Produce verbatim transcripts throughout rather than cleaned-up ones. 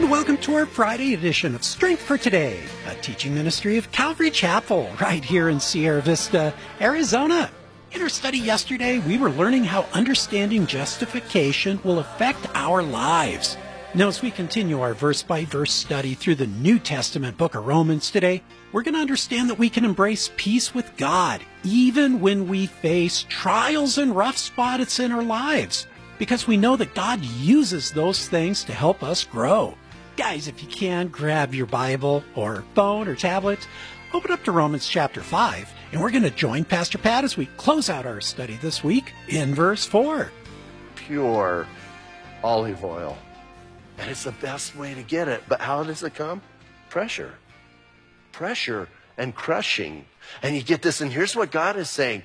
and welcome to our Friday edition of Strength for Today, a teaching ministry of Calvary Chapel right here in Sierra Vista, Arizona. In our study yesterday, we were learning how understanding justification will affect our lives. Now, as we continue our verse-by-verse study through the New Testament book of Romans today, we're going to understand that we can embrace peace with God even when we face trials and rough spots in our lives, because we know that God uses those things to help us grow. Guys, if you can, grab your Bible or phone or tablet, open up to Romans chapter five, and we're going to join Pastor Pat as we close out our study this week in verse four. Pure olive oil. And it's the best way to get it. But how does it come? Pressure. Pressure and crushing. And you get this, and here's what God is saying.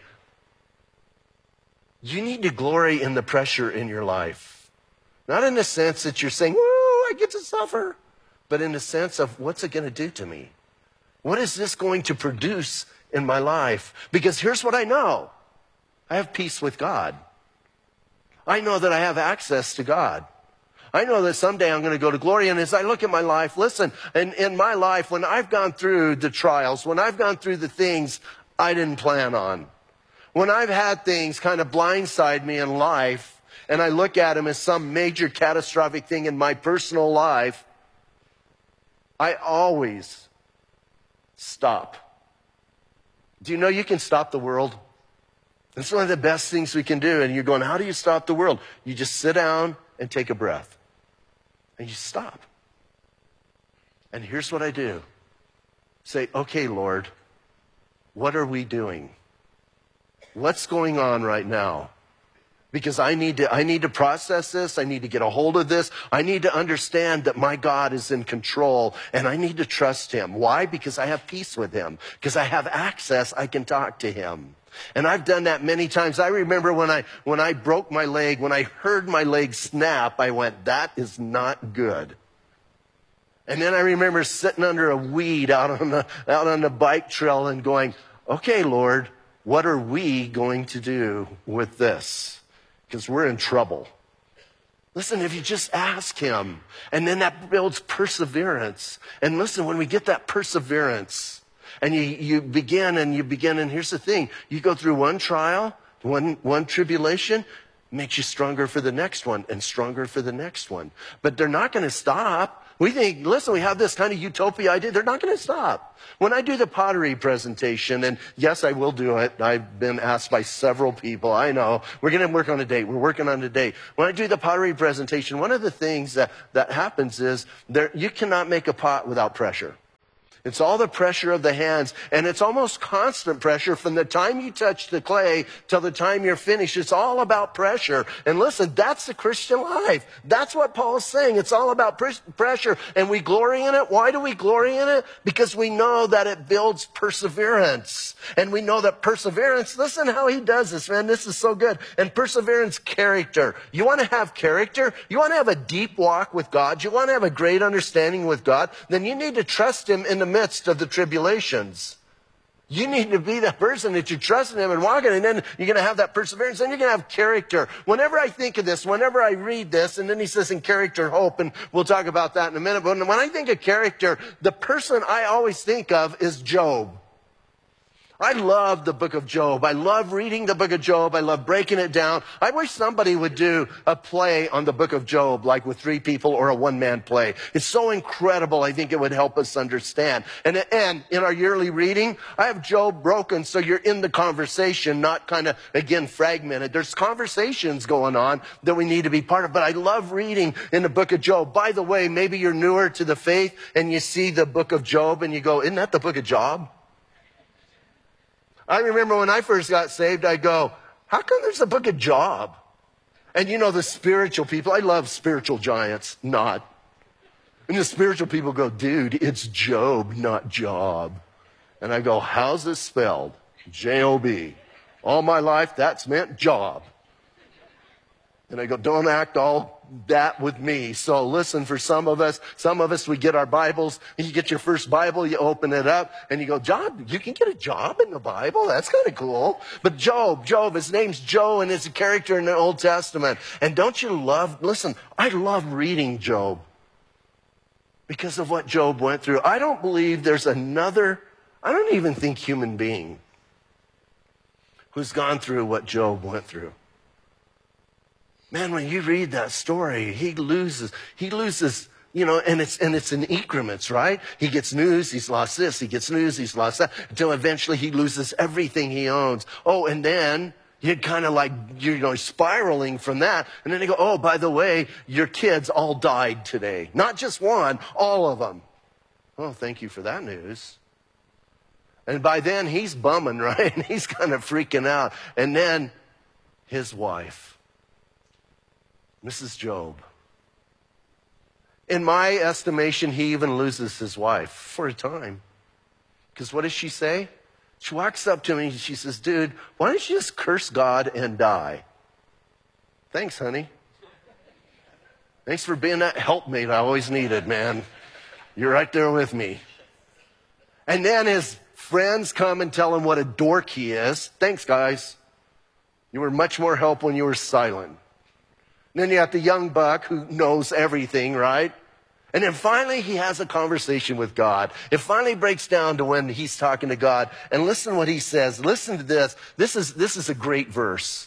You need to glory in the pressure in your life. Not in the sense that you're saying, woo, I get to suffer. But in the sense of, what's it going to do to me? What is this going to produce in my life? Because here's what I know. I have peace with God. I know that I have access to God. I know that someday I'm going to go to glory. And as I look at my life, listen, in, in my life, when I've gone through the trials, when I've gone through the things I didn't plan on, when I've had things kind of blindside me in life, and I look at them as some major catastrophic thing in my personal life, I always stop. Do you know you can stop the world? It's one of the best things we can do. And you're going, how do you stop the world? You just sit down and take a breath. And you stop. And here's what I do. Say, okay, Lord, what are we doing? What's going on right now? Because I need to, I need to process this. I need to get a hold of this. I need to understand that my God is in control, and I need to trust him. Why? Because I have peace with him. Because I have access. I can talk to him. And I've done that many times. I remember when I, when I broke my leg, when I heard my leg snap, I went, that is not good. And then I remember sitting under a weed out on the, out on the bike trail and going, okay, Lord, what are we going to do with this? Because we're in trouble. Listen, if you just ask him, and then that builds perseverance. And listen, when we get that perseverance, and you, you begin and you begin, and here's the thing, you go through one trial, one, one tribulation, makes you stronger for the next one, and stronger for the next one. But they're not going to stop. We think, listen, we have this kind of utopia idea. They're not going to stop. When I do the pottery presentation, and yes, I will do it. I've been asked by several people. I know. We're going to work on a date. We're working on a date. When I do the pottery presentation, one of the things that, that happens is there, you cannot make a pot without pressure. It's all the pressure of the hands, and it's almost constant pressure from the time you touch the clay till the time you're finished. It's all about pressure. And listen, that's the Christian life. That's what Paul is saying. It's all about pr- pressure, and we glory in it. Why do we glory in it? Because we know that it builds perseverance. And we know that perseverance, listen how he does this, man. This is so good. And perseverance, character. You want to have character? You want to have a deep walk with God? You want to have a great understanding with God? Then you need to trust him in the midst of the tribulations. You need to be that person that you trust in him and walking, and then you're going to have that perseverance, then you're going to have character. Whenever I think of this, whenever I read this, and then he says in character, hope, and we'll talk about that in a minute, but when I think of character, the person I always think of is Job. I love the book of Job. I love reading the book of Job. I love breaking it down. I wish somebody would do a play on the book of Job, like with three people or a one-man play. It's so incredible. I think it would help us understand. And, and in our yearly reading, I have Job broken so you're in the conversation, not kind of, again, fragmented. There's conversations going on that we need to be part of. But I love reading in the book of Job. By the way, maybe you're newer to the faith and you see the book of Job and you go, isn't that the book of Job? I remember when I first got saved, I go, how come there's a book of Job? And you know, the spiritual people, I love spiritual giants, not. And the spiritual people go, dude, it's Job, not Job. And I go, how's this spelled? J O B. All my life, that's meant job. And I go, don't act all that with me. So listen, for some of us, some of us, we get our Bibles, and you get your first Bible, you open it up, and you go, Job, you can get a job in the Bible? That's kind of cool. But Job, Job, his name's Joe, and it's a character in the Old Testament. And don't you love, listen, I love reading Job. because of what Job went through. I don't believe there's another, I don't even think human being who's gone through what Job went through. Man, when you read that story, he loses, he loses, you know, and it's, and it's in increments, right? He gets news, he's lost this, he gets news, he's lost that, until eventually he loses everything he owns. Oh, and then you're kind of like, you know, spiraling from that. And then they go, oh, by the way, your kids all died today. Not just one, all of them. Oh, thank you for that news. And by then he's bumming, right? And he's kind of freaking out. And then his wife, Missus Job. In my estimation, he even loses his wife for a time. Because what does she say? She walks up to me and she says, dude, why don't you just curse God and die? Thanks, honey. Thanks for being that helpmate I always needed, man. You're right there with me. And then his friends come and tell him what a dork he is. Thanks, guys. You were much more help when you were silent. And then you got the young buck who knows everything, right? And then finally he has a conversation with God. It finally breaks down to when he's talking to God. And listen what he says. Listen to this. This is, this is a great verse.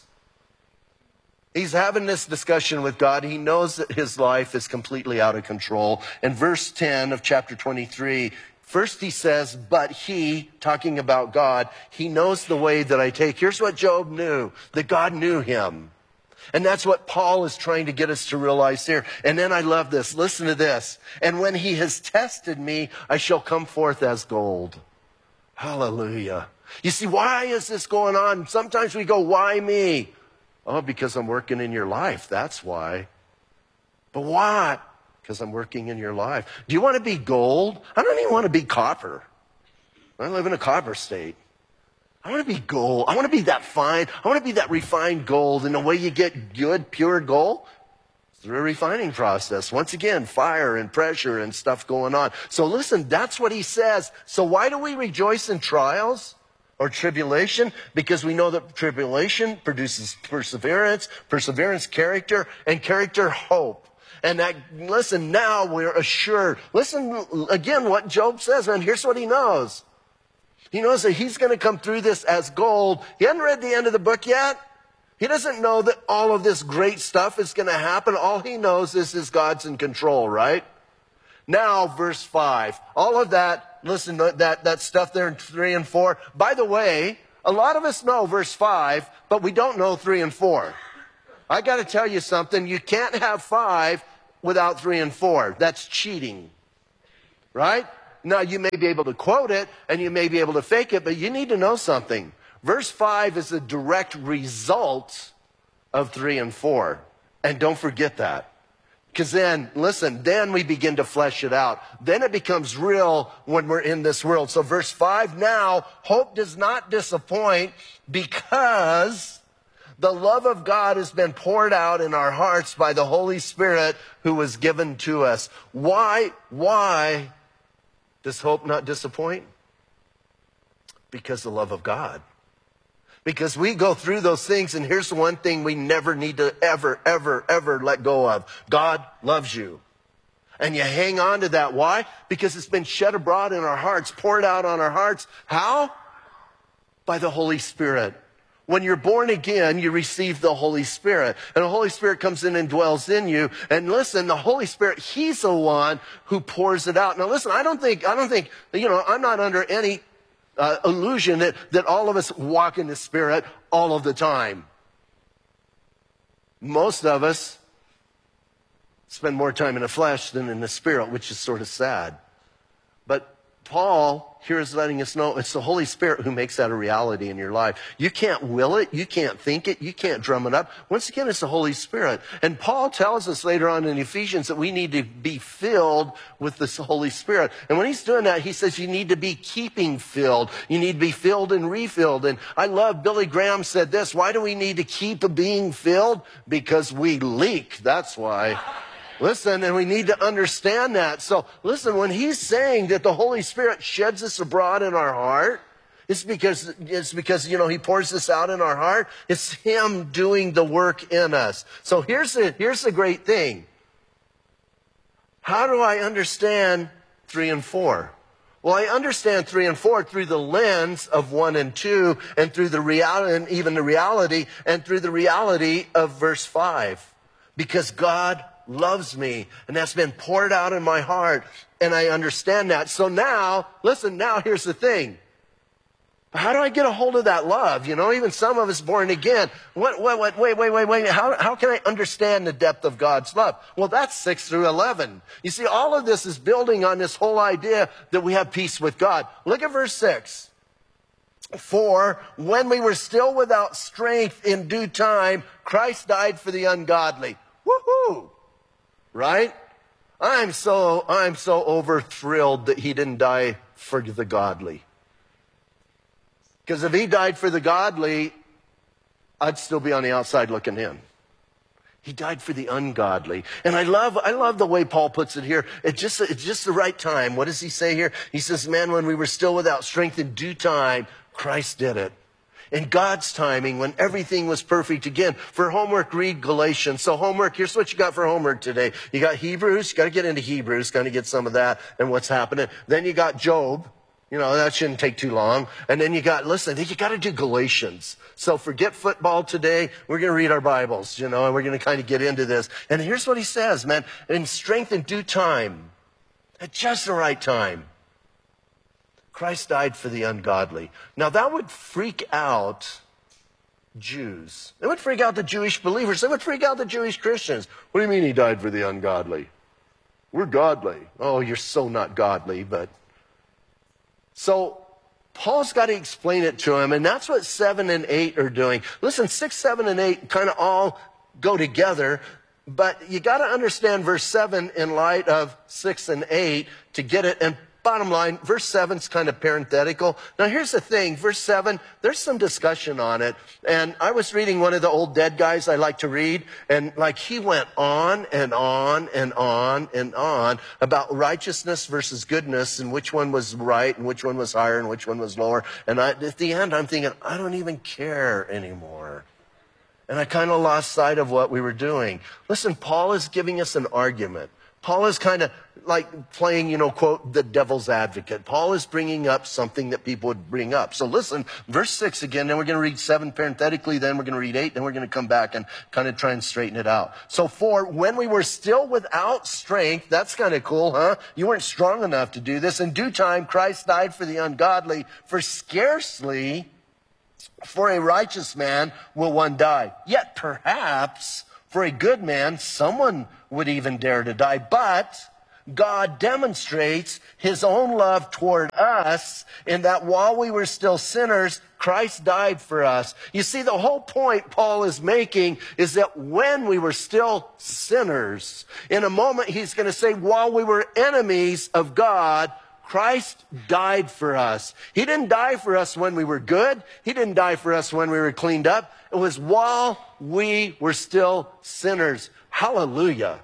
He's having this discussion with God. He knows that his life is completely out of control. In verse ten of chapter twenty-three, first he says, but he, talking about God, he knows the way that I take. Here's what Job knew, that God knew him. And that's what Paul is trying to get us to realize here. And then I love this. Listen to this. And when he has tested me, I shall come forth as gold. Hallelujah. You see, why is this going on? Sometimes we go, why me? Oh, because I'm working in your life. That's why. But why? Because I'm working in your life. Do you want to be gold? I don't even want to be copper. I live in a copper state. I want to be gold. I want to be that fine. I want to be that refined gold. And the way you get good, pure gold is through a refining process. Once again, fire and pressure and stuff going on. So listen, that's what he says. So why do we rejoice in trials or tribulation? Because we know that tribulation produces perseverance, perseverance, character, and character, hope. And that, listen, now we're assured. Listen again what Job says, and here's what he knows. He knows that he's going to come through this as gold. He hasn't read the end of the book yet. He doesn't know that all of this great stuff is going to happen. All he knows is, is God's in control, right? Now, verse five. All of that, listen, that, that stuff there in three and four. By the way, a lot of us know verse five, but we don't know three and four. I got to tell you something. You can't have five without three and four. That's cheating, right? Now, you may be able to quote it, and you may be able to fake it, but you need to know something. Verse five is a direct result of three and four. And don't forget that. Because then, listen, then we begin to flesh it out. Then it becomes real when we're in this world. So verse five now, hope does not disappoint because the love of God has been poured out in our hearts by the Holy Spirit who was given to us. Why, why does hope not disappoint? Because the love of God. Because we go through those things, and here's the one thing we never need to ever, ever, ever let go of. God loves you. And you hang on to that. Why? Because it's been shed abroad in our hearts, poured out on our hearts. How? By the Holy Spirit. When you're born again, you receive the Holy Spirit. And the Holy Spirit comes in and dwells in you. And listen, the Holy Spirit, He's the one who pours it out. Now listen, I don't think, I don't think, you know, I'm not under any uh, illusion that, that all of us walk in the Spirit all of the time. Most of us spend more time in the flesh than in the Spirit, which is sort of sad. But Paul here is letting us know it's the Holy Spirit who makes that a reality in your life. You can't will it. You can't think it. You can't drum it up. Once again, it's the Holy Spirit. And Paul tells us later on in Ephesians that we need to be filled with the Holy Spirit. And when he's doing that, he says you need to be keeping filled. You need to be filled and refilled. And I love Billy Graham said this. Why do we need to keep being filled? Because we leak. That's why. Listen, and we need to understand that. So listen, when he's saying that the Holy Spirit sheds this abroad in our heart, it's because, it's because, you know, he pours this out in our heart. It's him doing the work in us. So here's the, here's the great thing. how do I understand three and four? Well, I understand three and four through the lens of one and two, and through the reality, and even the reality, and through the reality of verse five. Because God loves me, and that's been poured out in my heart, and I understand that. So now, listen, now here's the thing. How do I get a hold of that love? You know, even some of us born again. What, what, what, wait, wait, wait, wait. How, how can I understand the depth of God's love? Well, that's six through eleven. You see, all of this is building on this whole idea that we have peace with God. Look at verse six. For when we were still without strength in due time, Christ died for the ungodly. Woohoo! Right? I'm so, I'm so over thrilled that he didn't die for the godly. Because if he died for the godly, I'd still be on the outside looking in. He died for the ungodly. And I love, I love the way Paul puts it here. It's just, it's just the right time. What does he say here? He says, man, when we were still without strength in due time, Christ did it. In God's timing, when everything was perfect. Again, for homework, read Galatians. So homework, here's what you got for homework today. You got Hebrews, you got to get into Hebrews, kind of get some of that and what's happening. Then you got Job. You know, that shouldn't take too long. And then you got, listen, you got to do Galatians. So forget football today. We're going to read our Bibles, you know, and we're going to kind of get into this. And here's what he says, man, in strength in due time, at just the right time, Christ died for the ungodly. Now that would freak out Jews. It would freak out the Jewish believers. It would freak out the Jewish Christians. What do you mean he died for the ungodly? We're godly. Oh, you're so not godly, but... So Paul's got to explain it to him, and that's what seven and eight are doing. Listen, six, seven, and eight kind of all go together, but you got to understand verse seven in light of six and eight to get it. And bottom line, verse seven is kind of parenthetical. Now here's the thing, verse seven, there's some discussion on it. And I was reading one of the old dead guys I like to read, and like he went on and on and on and on about righteousness versus goodness, and which one was right and which one was higher and which one was lower. And I, at the end, I'm thinking, I don't even care anymore. And I kind of lost sight of what we were doing. Listen, Paul is giving us an argument. Paul is kind of like playing, you know, quote, the devil's advocate. Paul is bringing up something that people would bring up. So listen, verse six again, then we're going to read seven parenthetically, then we're going to read eight, then we're going to come back and kind of try and straighten it out. So for when we were still without strength, that's kind of cool, huh? You weren't strong enough to do this. In due time, Christ died for the ungodly, for scarcely for a righteous man will one die. Yet perhaps for a good man, someone would even dare to die. But God demonstrates his own love toward us in that while we were still sinners, Christ died for us. You see, the whole point Paul is making is that when we were still sinners, in a moment he's going to say, while we were enemies of God, Christ died for us. He didn't die for us when we were good. He didn't die for us when we were cleaned up. It was while we were still sinners. Hallelujah.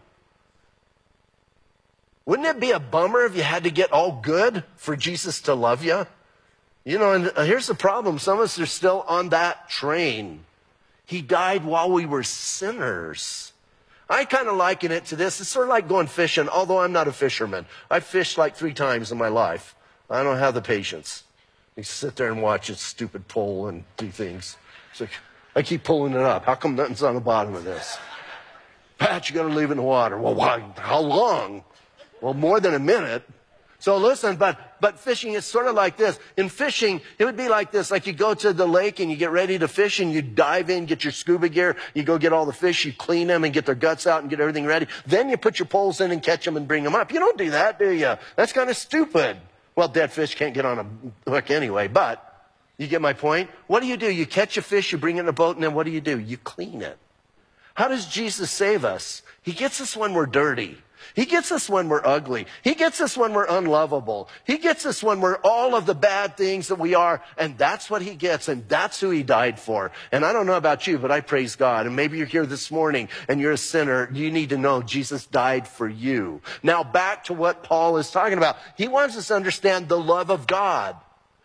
Wouldn't it be a bummer if you had to get all good for Jesus to love you? You know, and here's the problem. Some of us are still on that train. He died while we were sinners. I kind of liken it to this. It's sort of like going fishing, although I'm not a fisherman. I've fished like three times in my life. I don't have the patience. You sit there and watch a stupid pole and do things. It's like, I keep pulling it up. How come nothing's on the bottom of this? Pat, you got to leave it in the water. Well, why? How long? Well, more than a minute. So listen, but, but fishing is sort of like this. In fishing, it would be like this. Like you go to the lake and you get ready to fish and you dive in, get your scuba gear. You go get all the fish, you clean them and get their guts out and get everything ready. Then you put your poles in and catch them and bring them up. You don't do that, do you? That's kind of stupid. Well, dead fish can't get on a hook anyway, but you get my point? What do you do? You catch a fish, you bring it in a boat, and then what do you do? You clean it. How does Jesus save us? He gets us when we're dirty. He gets us when we're ugly. He gets us when we're unlovable. He gets us when we're all of the bad things that we are. And that's what he gets. And that's who he died for. And I don't know about you, but I praise God. And maybe you're here this morning and you're a sinner. You need to know Jesus died for you. Now back to what Paul is talking about. He wants us to understand the love of God.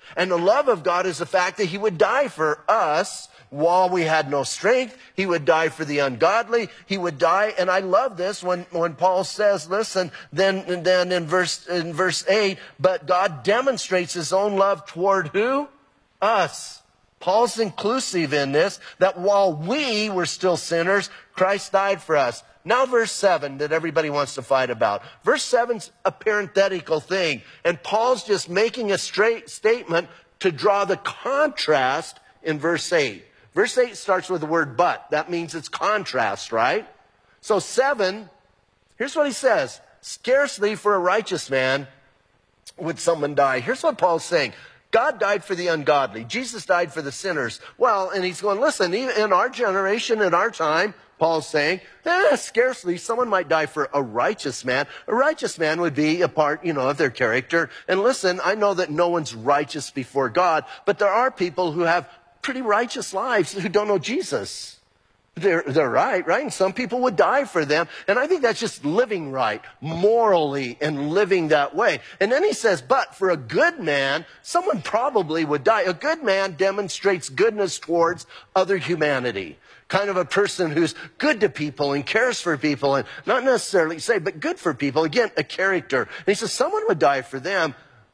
And the love of God is the fact that he would die for us while we had no strength. He would die for the ungodly. He would die. And I love this when, when Paul says, listen, then, then in verse, in verse eight, but God demonstrates his own love toward who? Us. Paul's inclusive in this, that while we were still sinners, Christ died for us. Now verse seven that everybody wants to fight about. Verse seven's a parenthetical thing. And Paul's just making a straight statement to draw the contrast in verse eight. Verse eight starts with the word but. That means it's contrast, right? So seven, here's what he says. Scarcely for a righteous man would someone die. Here's what Paul's saying. God died for the ungodly. Jesus died for the sinners. Well, and he's going, listen, in our generation, in our time, Paul's saying, eh, scarcely someone might die for a righteous man. A righteous man would be a part, you know, of their character. And listen, I know that no one's righteous before God, but there are people who have pretty righteous lives who don't know Jesus. They're, they're right, right? And some people would die for them. And I think that's just living right, morally, and living that way. And then he says, but for a good man, someone probably would die. A good man demonstrates goodness towards other humanity. Kind of a person who's good to people and cares for people, and not necessarily say, but good for people. Again, a character. And he says, someone would die for them.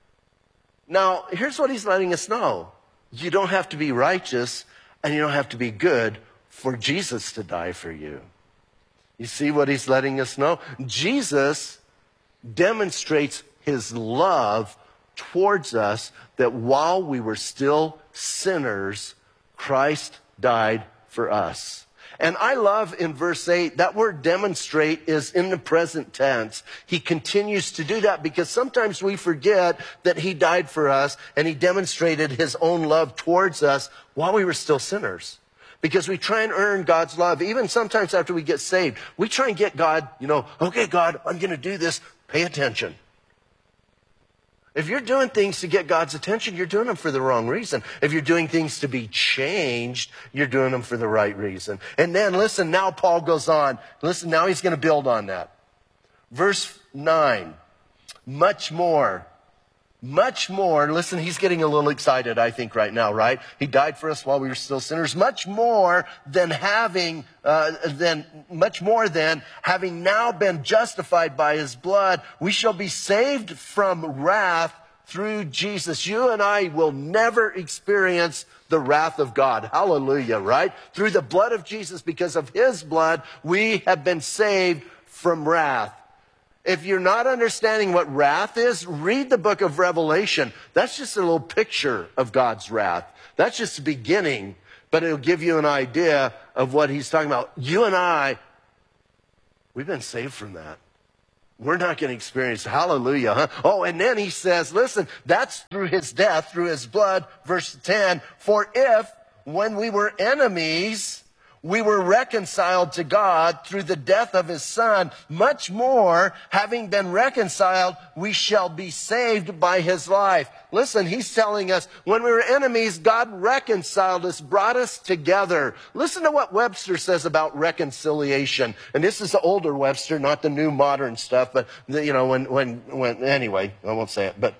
Now, here's what he's letting us know. You don't have to be righteous, and you don't have to be good for Jesus to die for you. You see what he's letting us know? Jesus demonstrates his love towards us, that while we were still sinners, Christ died for us. And I love in verse eight, that word demonstrate is in the present tense. He continues to do that because sometimes we forget that he died for us and he demonstrated his own love towards us while we were still sinners. Because we try and earn God's love. Even sometimes after we get saved, we try and get God, you know, okay, God, I'm going to do this. Pay attention. If you're doing things to get God's attention, you're doing them for the wrong reason. If you're doing things to be changed, you're doing them for the right reason. And then, listen, now Paul goes on. Listen, now he's going to build on that. Verse nine, much more. Much more, listen, he's getting a little excited, I think, right now, right? He died for us while we were still sinners. Much more than having, uh, than, much more than having now been justified by his blood, we shall be saved from wrath through Jesus. You and I will never experience the wrath of God. Hallelujah, right? Through the blood of Jesus, because of his blood, we have been saved from wrath. If you're not understanding what wrath is, read the book of Revelation. That's just a little picture of God's wrath. That's just the beginning, but it'll give you an idea of what he's talking about. You and I, we've been saved from that. We're not going to experience, hallelujah, huh? Oh, and then he says, listen, that's through his death, through his blood, verse ten. For if, when we were enemies, we were reconciled to God through the death of his son, much more, having been reconciled, we shall be saved by his life. Listen, he's telling us when we were enemies, God reconciled us, brought us together. Listen to what Webster says about reconciliation. And this is the older Webster, not the new modern stuff, but the, you know, when, when, when, anyway, I won't say it, but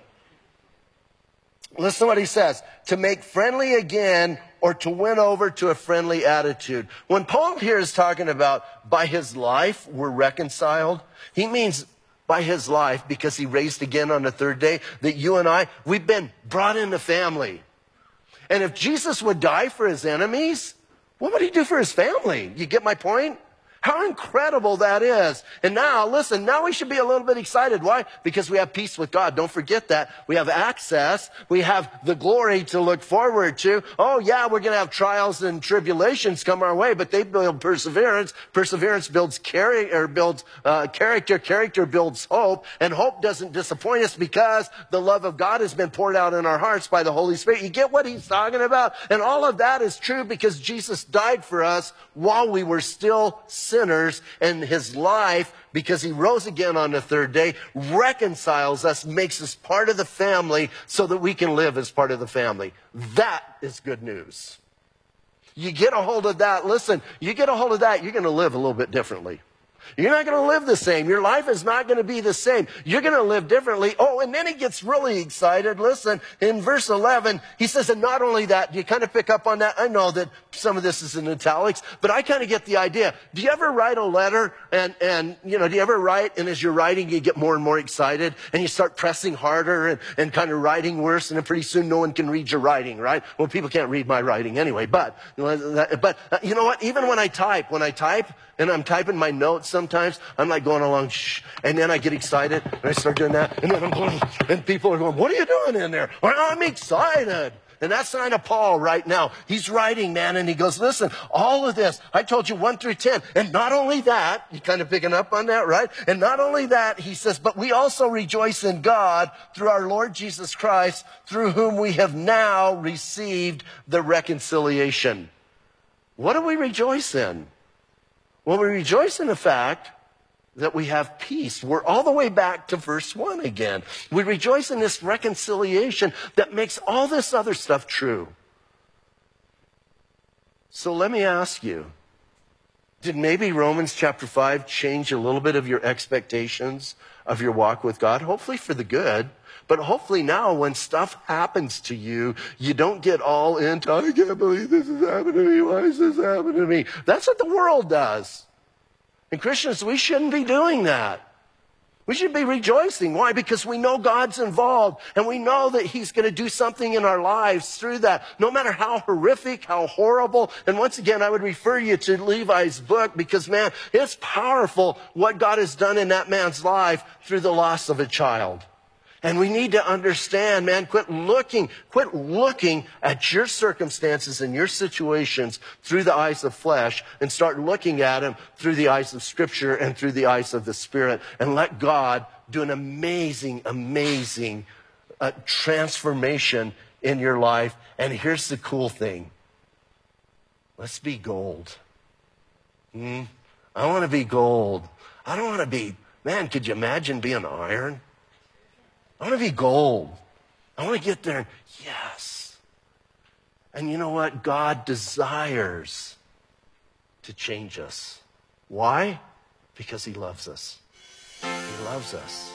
listen to what he says. To make friendly again, or to win over to a friendly attitude. When Paul here is talking about by his life we're reconciled, he means by his life, because he raised again on the third day, that you and I, we've been brought into family. And if Jesus would die for his enemies, what would he do for his family? You get my point? How incredible that is. And now, listen, now we should be a little bit excited. Why? Because we have peace with God. Don't forget that. We have access. We have the glory to look forward to. Oh, yeah, we're going to have trials and tribulations come our way, but they build perseverance. Perseverance builds character, builds uh, character. Character builds hope. And hope doesn't disappoint us because the love of God has been poured out in our hearts by the Holy Spirit. You get what he's talking about? And all of that is true because Jesus died for us while we were still sinners. Sinners, and his life, because he rose again on the third day, reconciles us, makes us part of the family so that we can live as part of the family. That is good news. You get a hold of that, listen, you get a hold of that, you're going to live a little bit differently. You're not going to live the same. Your life is not going to be the same. You're going to live differently. Oh, and then he gets really excited. Listen, in verse eleven, he says, and not only that, do you kind of pick up on that? I know that some of this is in italics, but I kind of get the idea. Do you ever write a letter and, and, you know, do you ever write, and as you're writing, you get more and more excited and you start pressing harder and, and kind of writing worse, and then pretty soon no one can read your writing, right? Well, people can't read my writing anyway, but, but you know what? Even when I type, when I type, and I'm typing my notes sometimes, I'm like going along, shh, and then I get excited, and I start doing that, and then I'm going, and people are going, what are you doing in there? Well, I'm excited. And that's the sign of Paul right now. He's writing, man, and he goes, listen, all of this, I told you one through ten, and not only that, you kind of picking up on that, right? And not only that, he says, but we also rejoice in God through our Lord Jesus Christ, through whom we have now received the reconciliation. What do we rejoice in? Well, we rejoice in the fact that we have peace. We're all the way back to verse one again. We rejoice in this reconciliation that makes all this other stuff true. So let me ask you, did maybe Romans chapter five change a little bit of your expectations of your walk with God? Hopefully for the good. But hopefully now when stuff happens to you, you don't get all into, I can't believe this has happened to me. Why is this happening to me? That's what the world does. And Christians, we shouldn't be doing that. We should be rejoicing. Why? Because we know God's involved, and we know that he's going to do something in our lives through that, no matter how horrific, how horrible. And once again, I would refer you to Levi's book, because, man, it's powerful what God has done in that man's life through the loss of a child. And we need to understand, man, quit looking, quit looking at your circumstances and your situations through the eyes of flesh, and start looking at them through the eyes of Scripture and through the eyes of the Spirit, and let God do an amazing, amazing uh, transformation in your life. And here's the cool thing. Let's be gold. Hmm? I want to be gold. I don't want to be, man, could you imagine being iron? I want to be gold. I want to get there. Yes. And you know what? God desires to change us. Why? Because he loves us. He loves us.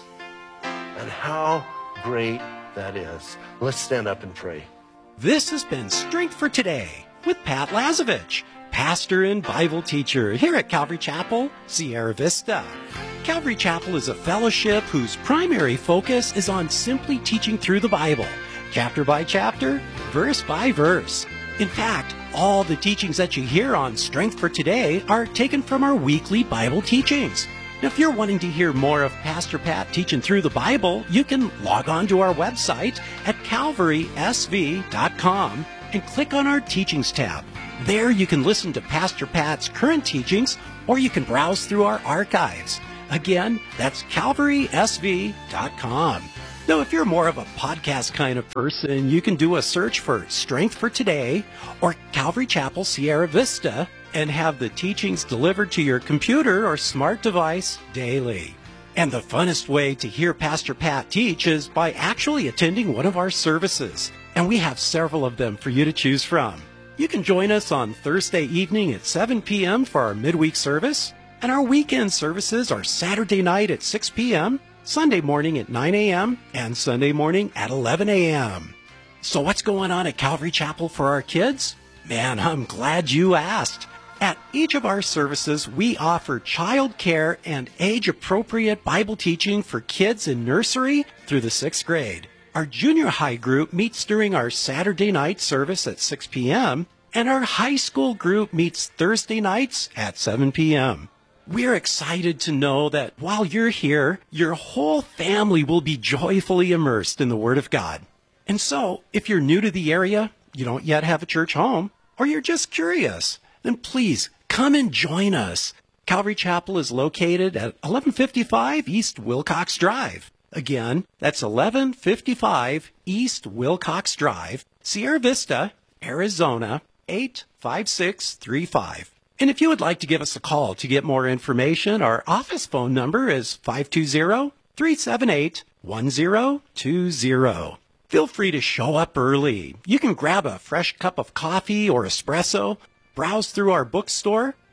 And how great that is. Let's stand up and pray. This has been Strength for Today with Pat Lazovich, pastor and Bible teacher here at Calvary Chapel, Sierra Vista. Calvary Chapel is a fellowship whose primary focus is on simply teaching through the Bible, chapter by chapter, verse by verse. In fact, all the teachings that you hear on Strength for Today are taken from our weekly Bible teachings. Now, if you're wanting to hear more of Pastor Pat teaching through the Bible, you can log on to our website at calvary s v dot com and click on our Teachings tab. There you can listen to Pastor Pat's current teachings, or you can browse through our archives. Again, that's calvary s v dot com. Now, if you're more of a podcast kind of person, you can do a search for Strength for Today or Calvary Chapel Sierra Vista and have the teachings delivered to your computer or smart device daily. And the funnest way to hear Pastor Pat teach is by actually attending one of our services. And we have several of them for you to choose from. You can join us on Thursday evening at seven p.m. for our midweek service. And our weekend services are Saturday night at six p.m., Sunday morning at nine a.m., and Sunday morning at eleven a.m. So what's going on at Calvary Chapel for our kids? Man, I'm glad you asked. At each of our services, we offer child care and age-appropriate Bible teaching for kids in nursery through the sixth grade. Our junior high group meets during our Saturday night service at six p.m., and our high school group meets Thursday nights at seven p.m. We're excited to know that while you're here, your whole family will be joyfully immersed in the Word of God. And so, if you're new to the area, you don't yet have a church home, or you're just curious, then please come and join us. Calvary Chapel is located at eleven fifty-five East Wilcox Drive. Again, that's eleven fifty-five East Wilcox Drive, Sierra Vista, Arizona, eight five six three five. And if you would like to give us a call to get more information, our office phone number is five two zero, three seven eight, one zero two zero. Feel free to show up early. You can grab a fresh cup of coffee or espresso, browse through our bookstore,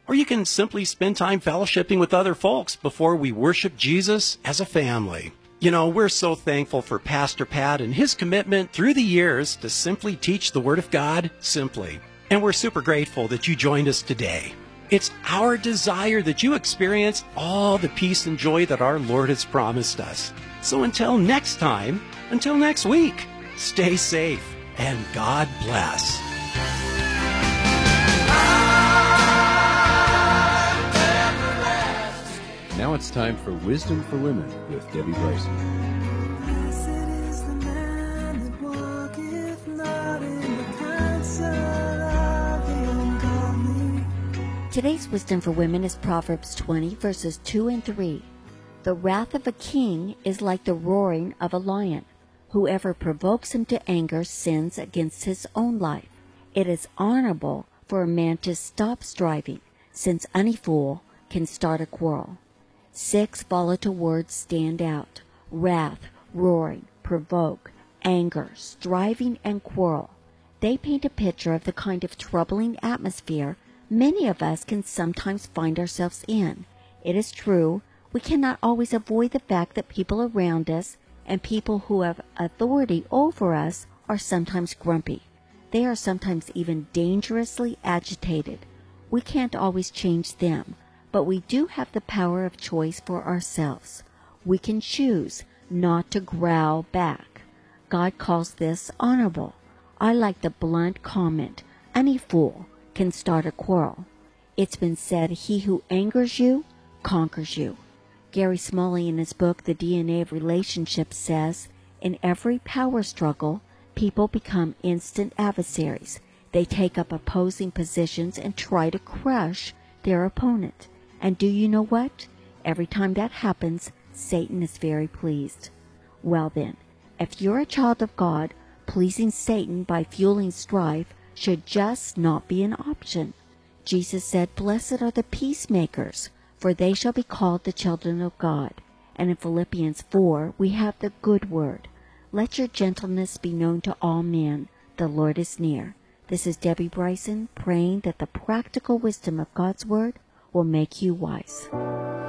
Or you can simply spend time fellowshipping with other folks before we worship Jesus as a family. You know, we're so thankful for Pastor Pat and his commitment through the years to simply teach the Word of God simply. And we're super grateful that you joined us today. It's our desire that you experience all the peace and joy that our Lord has promised us. So until next time, until next week, stay safe and God bless. Now it's time for Wisdom for Women with Debbie Bryson. Today's Wisdom for Women is Proverbs twenty, verses two and three. The wrath of a king is like the roaring of a lion. Whoever provokes him to anger sins against his own life. It is honorable for a man to stop striving, since any fool can start a quarrel. Six volatile words stand out: wrath, roaring, provoke, anger, striving, and quarrel. They paint a picture of the kind of troubling atmosphere many of us can sometimes find ourselves in. It is true, we cannot always avoid the fact that people around us and people who have authority over us are sometimes grumpy. They are sometimes even dangerously agitated. We can't always change them, but we do have the power of choice for ourselves. We can choose not to growl back. God calls this honorable. I like the blunt comment, any fool can start a quarrel. It's been said, he who angers you, conquers you. Gary Smalley, in his book, The D N A of Relationships, says, in every power struggle, people become instant adversaries. They take up opposing positions and try to crush their opponent. And do you know what? Every time that happens, Satan is very pleased. Well then, if you're a child of God, pleasing Satan by fueling strife should just not be an option. Jesus said, blessed are the peacemakers, for they shall be called the children of God. And in Philippians four, we have the good word. Let your gentleness be known to all men. The Lord is near. This is Debbie Bryson, praying that the practical wisdom of God's word will make you wise.